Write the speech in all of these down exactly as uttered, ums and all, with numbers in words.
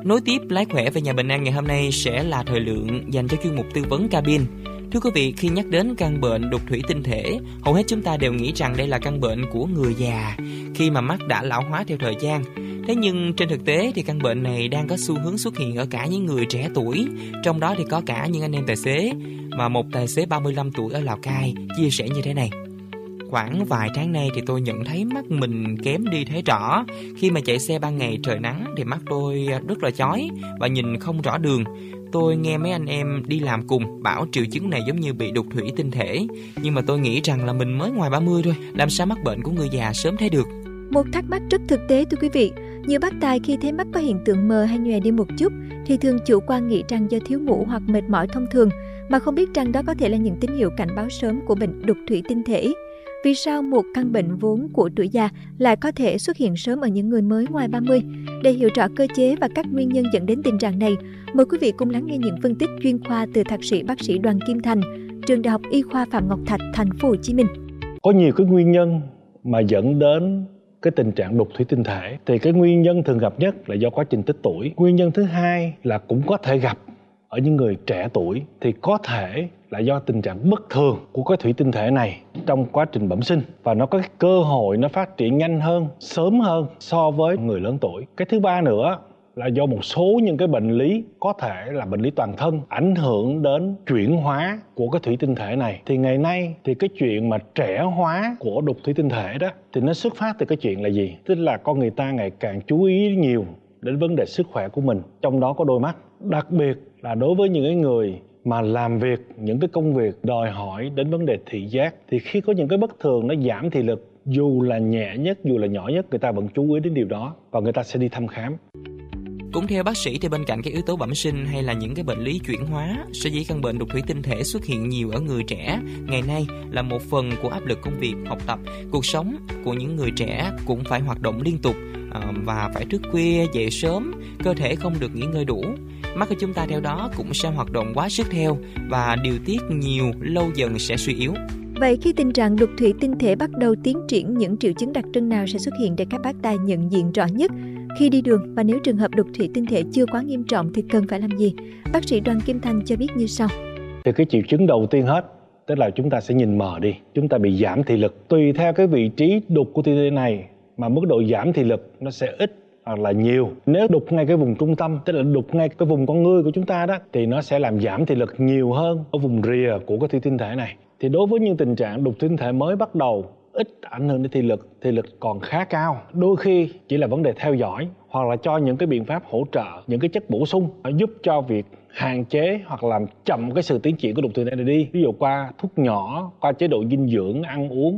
Nối tiếp lái khỏe về nhà bình an ngày hôm nay sẽ là thời lượng dành cho chuyên mục tư vấn cabin. Thưa quý vị, khi nhắc đến căn bệnh đục thủy tinh thể, hầu hết chúng ta đều nghĩ rằng đây là căn bệnh của người già khi mà mắt đã lão hóa theo thời gian. Thế nhưng trên thực tế thì căn bệnh này đang có xu hướng xuất hiện ở cả những người trẻ tuổi, trong đó thì có cả những anh em tài xế. Mà một tài xế ba mươi lăm tuổi ở Lào Cai chia sẻ như thế này: khoảng vài tháng nay thì tôi nhận thấy mắt mình kém đi thấy rõ. Khi mà chạy xe ban ngày trời nắng thì mắt tôi rất là chói và nhìn không rõ đường. Tôi nghe mấy anh em đi làm cùng bảo triệu chứng này giống như bị đục thủy tinh thể, nhưng mà tôi nghĩ rằng là mình mới ngoài ba mươi thôi, làm sao mắc bệnh của người già sớm thấy được. Một thắc mắc rất thực tế thưa quý vị. Nhiều bác tài khi thấy mắt có hiện tượng mờ hay nhòe đi một chút thì thường chủ quan nghĩ rằng do thiếu ngủ hoặc mệt mỏi thông thường, mà không biết rằng đó có thể là những tín hiệu cảnh báo sớm của bệnh đục thủy tinh thể. Vì sao một căn bệnh vốn của tuổi già lại có thể xuất hiện sớm ở những người mới ngoài ba mươi? Để hiểu rõ cơ chế và các nguyên nhân dẫn đến tình trạng này, mời quý vị cùng lắng nghe những phân tích chuyên khoa từ thạc sĩ bác sĩ Đoàn Kim Thành, trường Đại học Y khoa Phạm Ngọc Thạch, thành phố Hồ Chí Minh. Có nhiều cái nguyên nhân mà dẫn đến cái tình trạng đục thủy tinh thể. Thì cái nguyên nhân thường gặp nhất là do quá trình tích tuổi. Nguyên nhân thứ hai là cũng có thể gặp ở những người trẻ tuổi, thì có thể là do tình trạng bất thường của cái thủy tinh thể này trong quá trình bẩm sinh, và nó có cái cơ hội nó phát triển nhanh hơn, sớm hơn so với người lớn tuổi. Cái thứ ba nữa là do một số những cái bệnh lý, có thể là bệnh lý toàn thân, ảnh hưởng đến chuyển hóa của cái thủy tinh thể này. Thì ngày nay thì cái chuyện mà trẻ hóa của đục thủy tinh thể đó thì nó xuất phát từ cái chuyện là gì? Tức là con người ta ngày càng chú ý nhiều đến vấn đề sức khỏe của mình, trong đó có đôi mắt. Đặc biệt là đối với những cái người mà làm việc, những cái công việc đòi hỏi đến vấn đề thị giác, thì khi có những cái bất thường nó giảm thị lực, dù là nhẹ nhất, dù là nhỏ nhất, người ta vẫn chú ý đến điều đó và người ta sẽ đi thăm khám. Cũng theo bác sĩ thì bên cạnh các yếu tố bẩm sinh hay là những cái bệnh lý chuyển hóa, sở dĩ căn bệnh đục thủy tinh thể xuất hiện nhiều ở người trẻ ngày nay là một phần của áp lực công việc, học tập, cuộc sống của những người trẻ cũng phải hoạt động liên tục và phải thức khuya, dậy sớm, cơ thể không được nghỉ ngơi đủ. Mắt của chúng ta theo đó cũng sẽ hoạt động quá sức theo và điều tiết nhiều, lâu dần sẽ suy yếu. Vậy khi tình trạng đục thủy tinh thể bắt đầu tiến triển, những triệu chứng đặc trưng nào sẽ xuất hiện để các bác tài nhận diện rõ nhất khi đi đường, và nếu trường hợp đục thủy tinh thể chưa quá nghiêm trọng thì cần phải làm gì? Bác sĩ Đoàn Kim Thành cho biết như sau. Thì cái triệu chứng đầu tiên hết, tức là chúng ta sẽ nhìn mờ đi, chúng ta bị giảm thị lực. Tùy theo cái vị trí đục của tinh thể này mà mức độ giảm thị lực nó sẽ ít hoặc là nhiều. Nếu đục ngay cái vùng trung tâm, tức là đục ngay cái vùng con ngươi của chúng ta đó, thì nó sẽ làm giảm thị lực nhiều hơn ở vùng rìa của cái thủy tinh thể này. Thì đối với những tình trạng đục thủy tinh thể mới bắt đầu, ít ảnh hưởng đến thị lực, thị lực còn khá cao, đôi khi chỉ là vấn đề theo dõi hoặc là cho những cái biện pháp hỗ trợ, những cái chất bổ sung giúp cho việc hạn chế hoặc làm chậm cái sự tiến triển của đục thủy tinh thể này đi, ví dụ qua thuốc nhỏ, qua chế độ dinh dưỡng, ăn uống.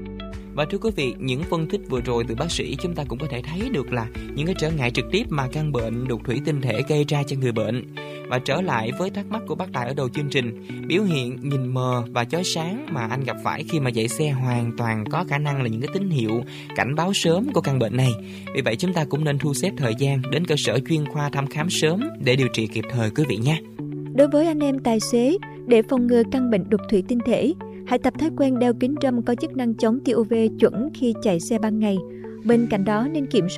Và thưa quý vị, những phân tích vừa rồi từ bác sĩ chúng ta cũng có thể thấy được là những cái trở ngại trực tiếp mà căn bệnh đục thủy tinh thể gây ra cho người bệnh. Và trở lại với thắc mắc của bác Tài ở đầu chương trình, biểu hiện nhìn mờ và chói sáng mà anh gặp phải khi mà chạy xe hoàn toàn có khả năng là những cái tín hiệu cảnh báo sớm của căn bệnh này. Vì vậy chúng ta cũng nên thu xếp thời gian đến cơ sở chuyên khoa thăm khám sớm để điều trị kịp thời quý vị nhé. Đối với anh em tài xế, để phòng ngừa căn bệnh đục thủy tinh thể, hãy tập thói quen đeo kính râm có chức năng chống tia u vê chuẩn khi chạy xe ban ngày. Bên cạnh đó nên kiểm soát